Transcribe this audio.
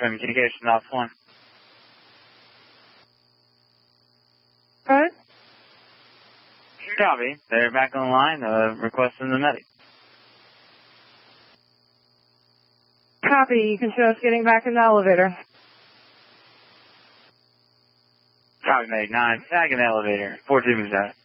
FM Communications Office 1. What? Copy. They're back on the line, requesting the medic. Copy. You can show us getting back in the elevator. Copy, medic 9. Back in the elevator. 42 moves out.